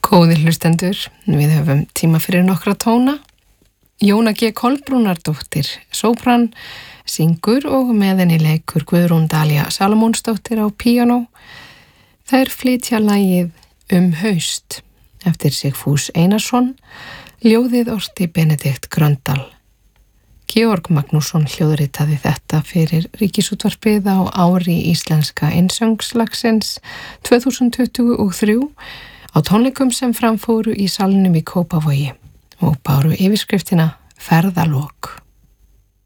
Góðir hlustendur, við höfum tíma fyrir nokkra tóna. Jóna G. Kolbrúnardóttir, sópran, syngur og með henni leikur Guðrún Dalía Salómonsdóttir á píanó. Þær flytja lagið Haust eftir Sigfús Einarsson, ljóðið orti Benedikt Gröndal. Georg Magnússon hljóðritaði þetta fyrir Ríkisútvarpið á ári íslenska einsöngslagsins 2023 á tónleikum sem framfóru í salnum í Kópavogi og báru yfirskriftina Ferðalok.